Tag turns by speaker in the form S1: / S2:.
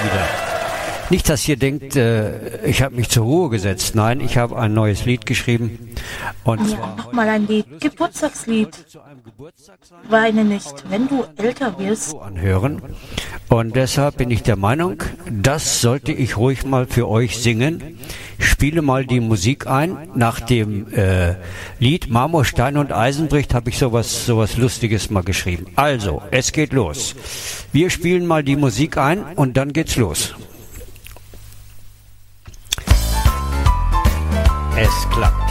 S1: wieder. Nicht, dass ihr denkt, ich habe mich zur Ruhe gesetzt. Nein, ich habe ein neues Lied geschrieben. Und zwar
S2: nochmal ein Lied, Geburtstagslied. Weine nicht, wenn du älter wirst.
S1: Anhören. Und deshalb bin ich der Meinung, das sollte ich ruhig mal für euch singen. Ich spiele mal die Musik ein. Nach dem Lied Marmor, Stein und Eisen bricht habe ich sowas Lustiges mal geschrieben. Also, es geht los. Wir spielen mal die Musik ein und dann geht's los. Es klappt.